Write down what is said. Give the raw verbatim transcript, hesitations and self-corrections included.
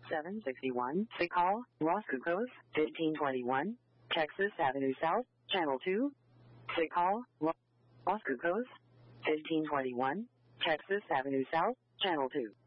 seven sixty-one, Sikal, Los Cucos, fifteen twenty-one, Texas Avenue South, Channel two. Sikal, Los Cucos, fifteen twenty-one, Texas Avenue South, Channel two.